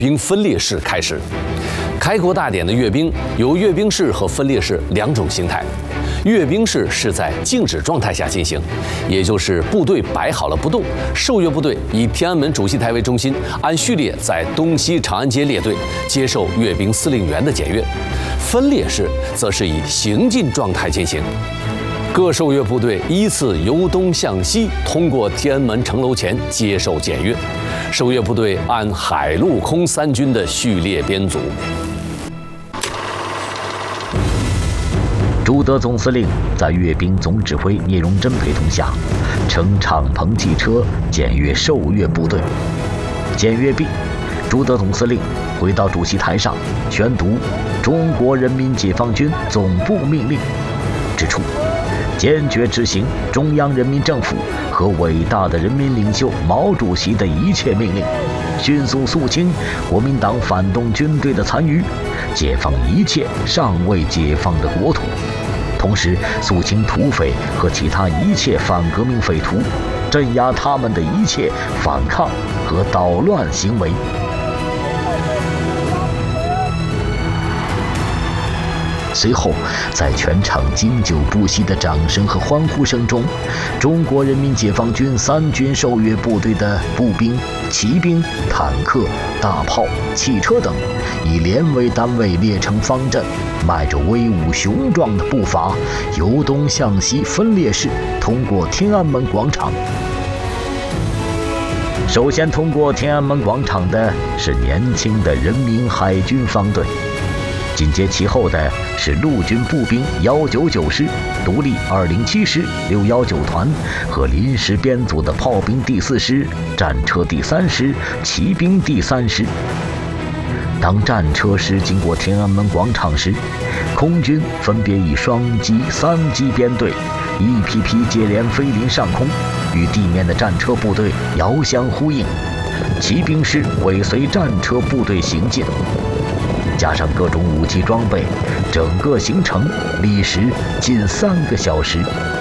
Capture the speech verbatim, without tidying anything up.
兵分列式开始。开国大典的阅兵有阅兵式和分列式两种形态。阅兵式是在静止状态下进行，也就是部队摆好了不动，受阅部队以天安门主席台为中心，按序列在东西长安街列队，接受阅兵司令员的检阅。分列式则是以行进状态进行。各受阅部队依次由东向西通过天安门城楼前接受检阅，受阅部队按海陆空三军的序列编组。 朱德总司令在阅兵总指挥聂荣臻陪同下，乘敞篷汽车检阅受阅部队。检阅毕，朱德总司令回到主席台上宣读中国人民解放军总部命令，指出坚决执行中央人民政府和伟大的人民领袖毛主席的一切命令，迅速肃清国民党反动军队的残余，解放一切尚未解放的国土，同时肃清土匪和其他一切反革命匪徒，镇压他们的一切反抗和捣乱行为。随后，在全场经久不息的掌声和欢呼声中，中国人民解放军三军受阅部队的步兵、骑兵、坦克、大炮、汽车等，以连为单位列成方阵，迈着威武雄壮的步伐，由东向西分列式通过天安门广场。首先通过天安门广场的是年轻的人民海军方队。紧接其后的是陆军步兵一九九师、独立二零七师、六一九团和临时编组的炮兵第四师、战车第三师、骑兵第三师。当战车师经过天安门广场时，空军分别以双机、三机编队，一批批接连飞临上空，与地面的战车部队遥相呼应。骑兵师尾随战车部队行进。加上各种武器装备，整个行程历时近三个小时。